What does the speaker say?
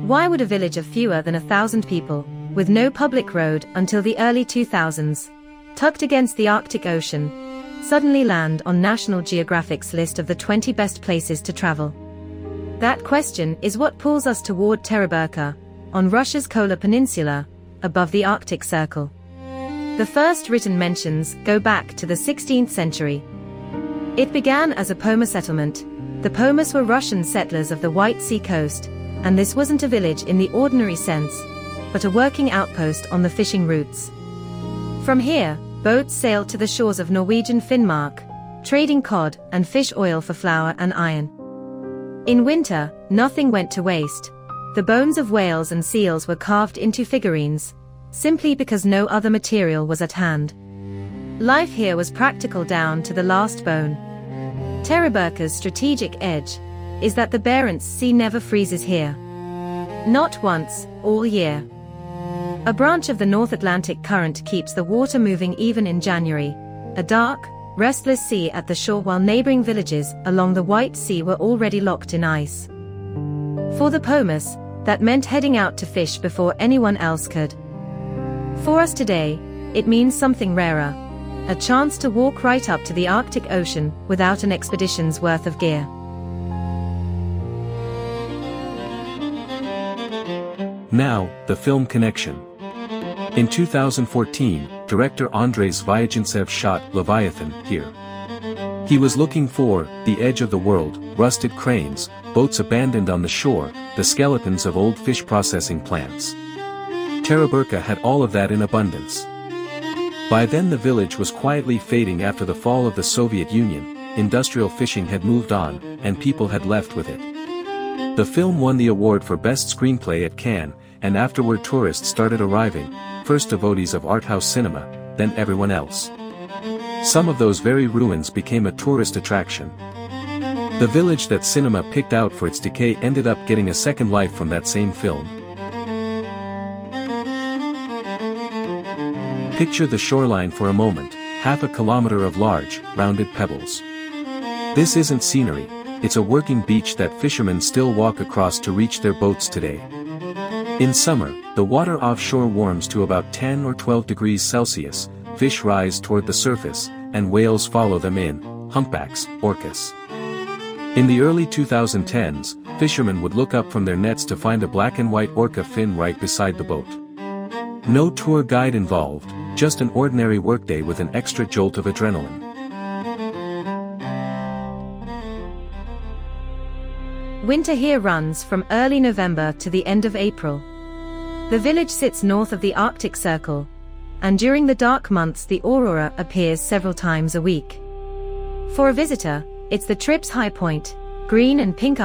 Why would a village of fewer than 1,000 people, with no public road until the early 2000s, tucked against the Arctic Ocean, suddenly land on National Geographic's list of the 20 best places to travel? That question is what pulls us toward Tereberka, on Russia's Kola Peninsula, above the Arctic Circle. The first written mentions go back to the 16th century. It began as a Poma settlement. The Pomas were Russian settlers of the White Sea coast, and this wasn't a village in the ordinary sense, but a working outpost on the fishing routes. From here, boats sailed to the shores of Norwegian Finnmark, trading cod and fish oil for flour and iron. In winter, nothing went to waste. The bones of whales and seals were carved into figurines, simply because no other material was at hand. Life here was practical down to the last bone. Tereberka's strategic edge is that the Barents Sea never freezes here. Not once, all year. A branch of the North Atlantic Current keeps the water moving even in January, a dark, restless sea at the shore, while neighboring villages along the White Sea were already locked in ice. For the Pomas, that meant heading out to fish before anyone else could. For us today, it means something rarer. A chance to walk right up to the Arctic Ocean without an expedition's worth of gear. Now, the film connection. In 2014, director Andrei Zvyagintsev shot Leviathan here. He was looking for the edge of the world, rusted cranes, boats abandoned on the shore, the skeletons of old fish processing plants. Tereberka had all of that in abundance. By then the village was quietly fading after the fall of the Soviet Union, industrial fishing had moved on, and people had left with it. The film won the award for Best Screenplay at Cannes, and afterward tourists started arriving, first devotees of art house cinema, then everyone else. Some of those very ruins became a tourist attraction. The village that cinema picked out for its decay ended up getting a second life from that same film. Picture the shoreline for a moment, half a kilometer of large, rounded pebbles. This isn't scenery, it's a working beach that fishermen still walk across to reach their boats today. In summer, the water offshore warms to about 10 or 12 degrees Celsius, fish rise toward the surface, and whales follow them in, humpbacks, orcas. In the early 2010s, fishermen would look up from their nets to find a black and white orca fin right beside the boat. No tour guide involved, just an ordinary workday with an extra jolt of adrenaline. Winter here runs from early November to the end of April. The village sits north of the Arctic Circle, and during the dark months the aurora appears several times a week. For a visitor, it's the trip's high point, green and pink